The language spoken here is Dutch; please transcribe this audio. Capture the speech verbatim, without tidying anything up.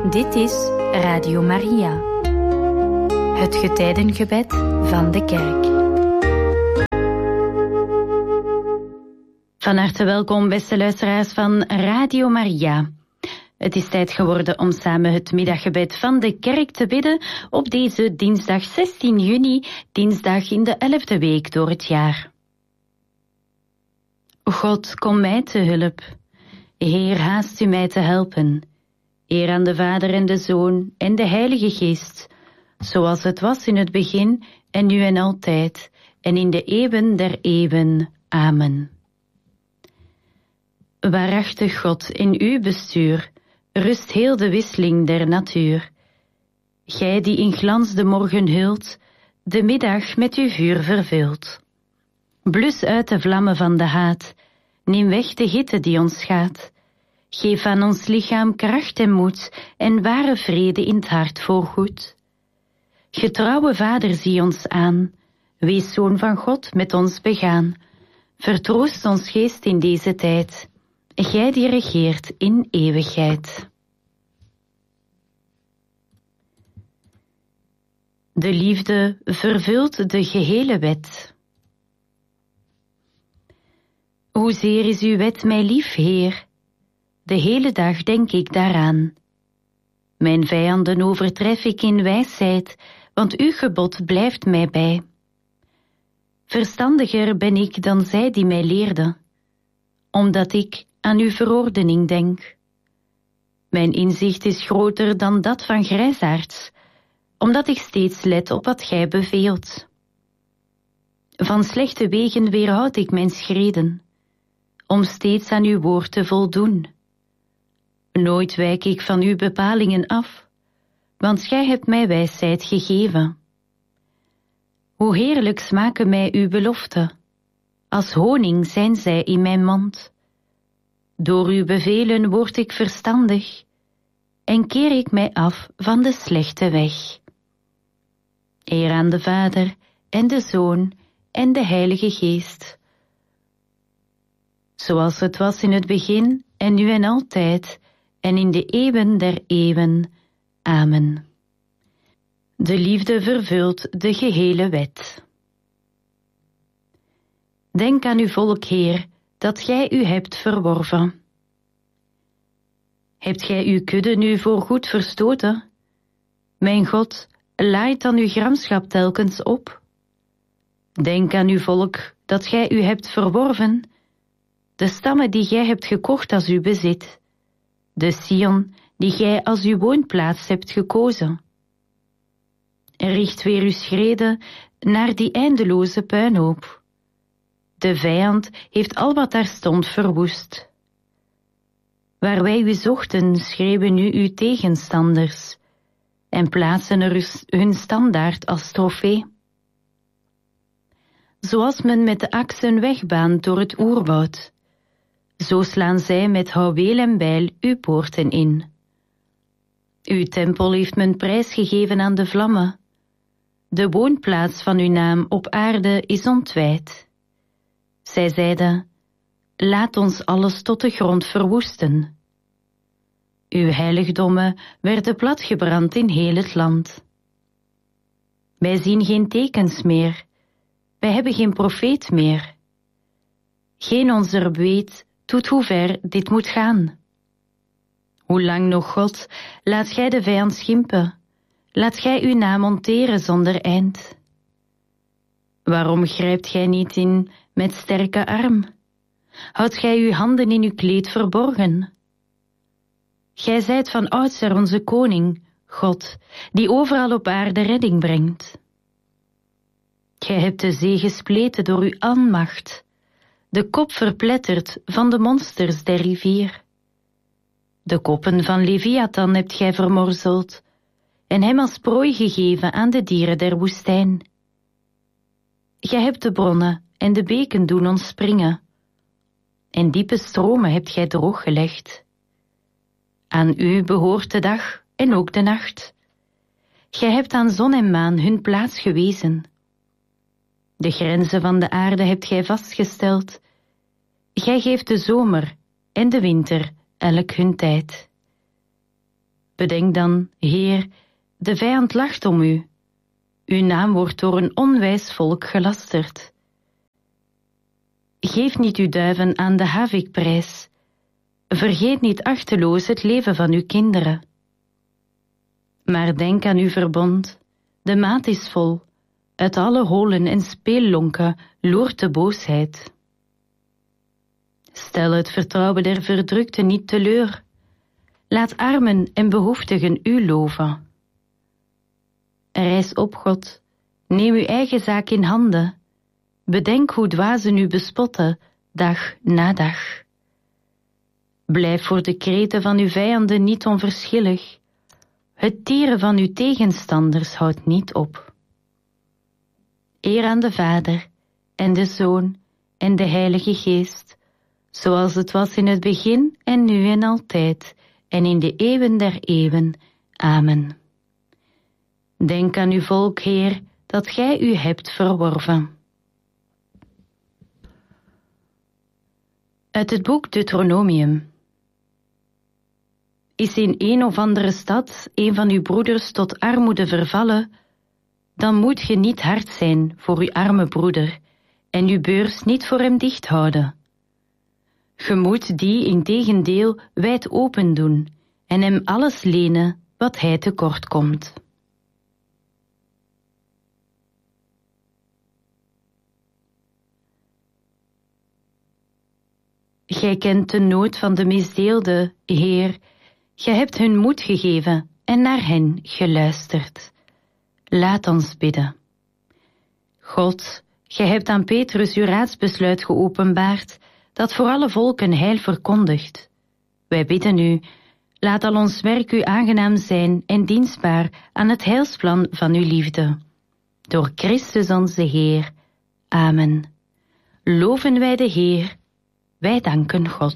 Dit is Radio Maria, het getijdengebed van de kerk. Van harte welkom, beste luisteraars van Radio Maria. Het is tijd geworden om samen het middaggebed van de kerk te bidden op deze dinsdag zestien juni, dinsdag in de elfde week door het jaar. God, kom mij te hulp. Heer, haast u mij te helpen. Eer aan de Vader en de Zoon en de Heilige Geest, zoals het was in het begin en nu en altijd, en in de eeuwen der eeuwen. Amen. Waarachtig God, in uw bestuur rust heel de wisseling der natuur. Gij die in glans de morgen hult, de middag met uw vuur vervult. Blus uit de vlammen van de haat, neem weg de hitte die ons schaadt. Geef aan ons lichaam kracht en moed en ware vrede in het hart voorgoed. Getrouwe Vader, zie ons aan, wees Zoon van God met ons begaan. Vertroost ons geest in deze tijd, gij die regeert in eeuwigheid. De liefde vervult de gehele wet. Hoezeer is uw wet mij lief, Heer? De hele dag denk ik daaraan. Mijn vijanden overtref ik in wijsheid, want uw gebod blijft mij bij. Verstandiger ben ik dan zij die mij leerden, omdat ik aan uw verordening denk. Mijn inzicht is groter dan dat van grijsaards, omdat ik steeds let op wat gij beveelt. Van slechte wegen weerhoud ik mijn schreden, om steeds aan uw woord te voldoen. Nooit wijk ik van uw bepalingen af, want gij hebt mij wijsheid gegeven. Hoe heerlijk smaken mij uw beloften, als honing zijn zij in mijn mond. Door uw bevelen word ik verstandig en keer ik mij af van de slechte weg. Eer aan de Vader en de Zoon en de Heilige Geest, zoals het was in het begin en nu en altijd en in de eeuwen der eeuwen. Amen. De liefde vervult de gehele wet. Denk aan uw volk, Heer, dat gij u hebt verworven. Hebt gij uw kudde nu voorgoed verstoten? Mijn God, laait dan uw gramschap telkens op. Denk aan uw volk dat gij u hebt verworven, de stammen die gij hebt gekocht als uw bezit, de Sion die gij als uw woonplaats hebt gekozen. Richt weer uw schreden naar die eindeloze puinhoop. De vijand heeft al wat daar stond verwoest. Waar wij u zochten, schreeuwen nu uw tegenstanders en plaatsen er hun standaard als trofee. Zoals men met de aks een weg baant door het oerwoud, zo slaan zij met houweel en bijl uw poorten in. Uw tempel heeft men prijsgegeven aan de vlammen. De woonplaats van uw naam op aarde is ontwijd. Zij zeiden, laat ons alles tot de grond verwoesten. Uw heiligdommen werden platgebrand in heel het land. Wij zien geen tekens meer, wij hebben geen profeet meer. Geen onzer weet tot hoe ver dit moet gaan. Hoe lang nog, God, laat gij de vijand schimpen, laat gij uw naam onteren zonder eind. Waarom grijpt gij niet in met sterke arm? Houdt gij uw handen in uw kleed verborgen? Gij zijt van oudsher onze koning, God, die overal op aarde redding brengt. Gij hebt de zee gespleten door uw aanmacht, de kop verpletterd van de monsters der rivier. De koppen van Leviathan hebt gij vermorzeld en hem als prooi gegeven aan de dieren der woestijn. Gij hebt de bronnen en de beken doen ontspringen, en diepe stromen hebt gij drooggelegd. Aan u behoort de dag en ook de nacht. Gij hebt aan zon en maan hun plaats gewezen. De grenzen van de aarde hebt gij vastgesteld. Gij geeft de zomer en de winter elk hun tijd. Bedenk dan, Heer, de vijand lacht om u. Uw naam wordt door een onwijs volk gelasterd. Geef niet uw duiven aan de havikprijs. Vergeet niet achteloos het leven van uw kinderen. Maar denk aan uw verbond, de maat is vol. Uit alle holen en speellonken loert de boosheid. Stel het vertrouwen der verdrukten niet teleur. Laat armen en behoeftigen u loven. Rijs op, God, neem uw eigen zaak in handen. Bedenk hoe dwazen u bespotten, dag na dag. Blijf voor de kreten van uw vijanden niet onverschillig. Het tieren van uw tegenstanders houdt niet op. Eer aan de Vader en de Zoon en de Heilige Geest, zoals het was in het begin en nu en altijd, en in de eeuwen der eeuwen. Amen. Denk aan uw volk, Heer, dat gij u hebt verworven. Uit het boek Deuteronomium. Is in een of andere stad een van uw broeders tot armoede vervallen, dan moet ge niet hard zijn voor uw arme broeder en uw beurs niet voor hem dicht houden. Ge moet die integendeel wijd open doen en hem alles lenen wat hij tekort komt. Gij kent de nood van de misdeelden, Heer. Gij hebt hun moed gegeven en naar hen geluisterd. Laat ons bidden. God, gij hebt aan Petrus uw raadsbesluit geopenbaard, dat voor alle volken heil verkondigt. Wij bidden u, laat al ons werk u aangenaam zijn en dienstbaar aan het heilsplan van uw liefde. Door Christus onze Heer. Amen. Loven wij de Heer, wij danken God.